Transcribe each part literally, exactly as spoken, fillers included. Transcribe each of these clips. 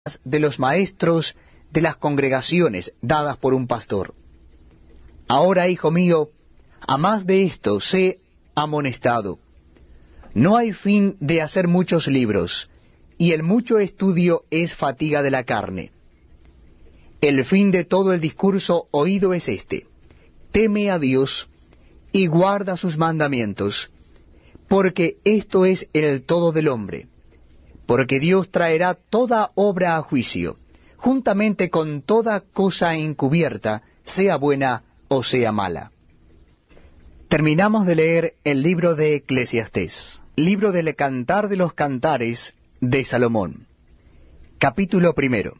de los maestros de las congregaciones dadas por un pastor. Ahora, hijo mío, a más de esto sé amonestado. No hay fin de hacer muchos libros, y el mucho estudio es fatiga de la carne. El fin de todo el discurso oído es este: teme a Dios y guarda sus mandamientos, porque esto es el todo del hombre. Porque Dios traerá toda obra a juicio, juntamente con toda cosa encubierta, sea buena o sea mala. Terminamos de leer el libro de Eclesiastés, libro del Cantar de los Cantares de Salomón. Capítulo primero.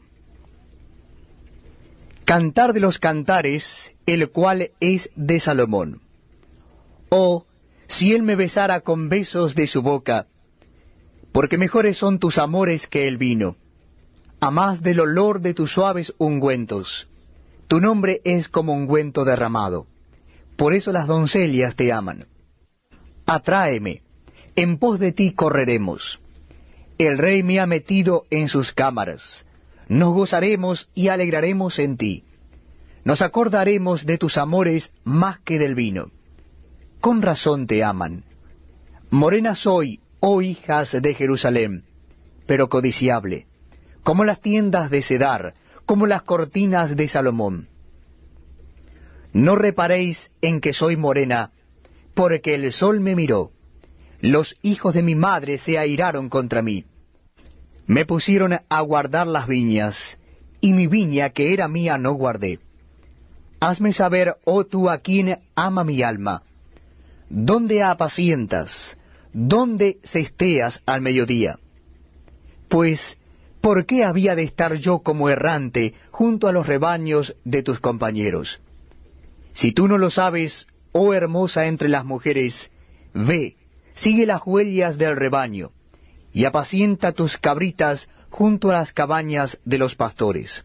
Cantar de los Cantares, el cual es de Salomón. Oh, si él me besara con besos de su boca, porque mejores son tus amores que el vino, a más del olor de tus suaves ungüentos. Tu nombre es como ungüento derramado, por eso las doncellas te aman. Atráeme, en pos de ti correremos. El rey me ha metido en sus cámaras. Nos gozaremos y alegraremos en ti. Nos acordaremos de tus amores más que del vino. Con razón te aman. Morena soy, oh hijas de Jerusalén, pero codiciable, como las tiendas de Cedar, como las cortinas de Salomón. No reparéis en que soy morena, porque el sol me miró. Los hijos de mi madre se airaron contra mí. Me pusieron a guardar las viñas, y mi viña que era mía no guardé. Hazme saber, oh tú a quien ama mi alma, ¿dónde apacientas? ¿Dónde cesteas al mediodía? Pues, ¿por qué había de estar yo como errante junto a los rebaños de tus compañeros? Si tú no lo sabes, oh hermosa entre las mujeres, ve, sigue las huellas del rebaño, y apacienta tus cabritas junto a las cabañas de los pastores.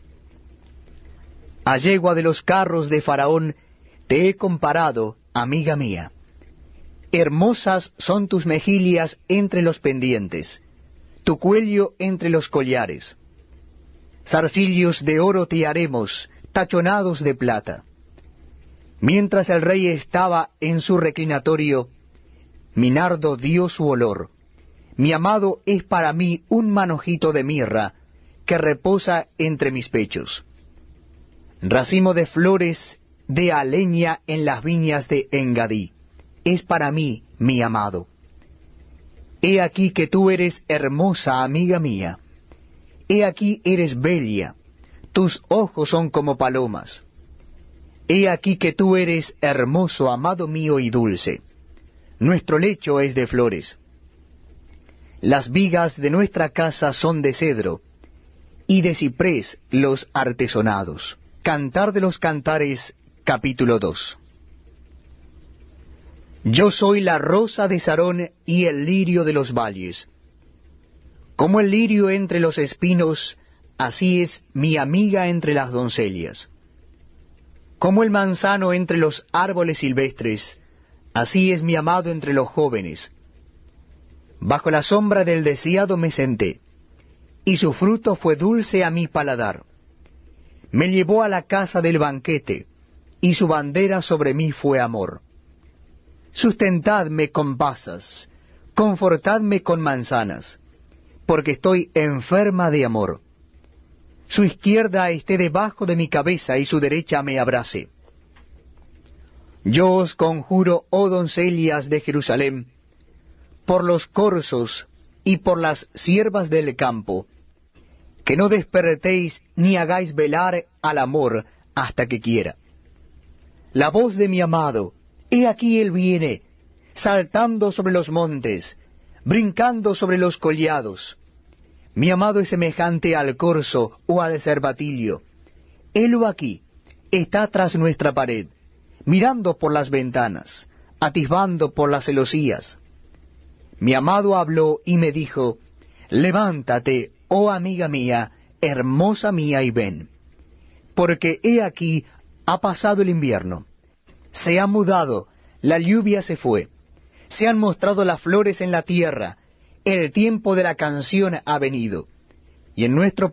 A yegua de los carros de Faraón te he comparado, amiga mía. Hermosas son tus mejillas entre los pendientes, tu cuello entre los collares. Zarcillos de oro te haremos, tachonados de plata. Mientras el rey estaba en su reclinatorio, mi nardo dio su olor. Mi amado es para mí un manojito de mirra que reposa entre mis pechos. Racimo de flores de aleña en las viñas de Engadí es para mí mi amado. He aquí que tú eres hermosa, amiga mía. He aquí eres bella, tus ojos son como palomas. He aquí que tú eres hermoso, amado mío y dulce. Nuestro lecho es de flores. Las vigas de nuestra casa son de cedro, y de ciprés los artesonados. Cantar de los Cantares, capítulo dos. Yo soy la rosa de Sarón y el lirio de los valles. Como el lirio entre los espinos, así es mi amiga entre las doncellas. Como el manzano entre los árboles silvestres, así es mi amado entre los jóvenes. Bajo la sombra del deseado me senté, y su fruto fue dulce a mi paladar. Me llevó a la casa del banquete, y su bandera sobre mí fue amor. Sustentadme con pasas, confortadme con manzanas, porque estoy enferma de amor. Su izquierda esté debajo de mi cabeza, y su derecha me abrace. Yo os conjuro, oh doncellas de Jerusalén, por los corzos y por las siervas del campo, que no despertéis ni hagáis velar al amor hasta que quiera. La voz de mi amado, he aquí él viene, saltando sobre los montes, brincando sobre los collados. Mi amado es semejante al corzo o al cervatillo. Helo aquí, está tras nuestra pared, mirando por las ventanas, atisbando por las celosías. Mi amado habló y me dijo, levántate, oh amiga mía, hermosa mía, y ven. Porque he aquí ha pasado el invierno, se ha mudado, la lluvia se fue, se han mostrado las flores en la tierra, el tiempo de la canción ha venido. y en nuestro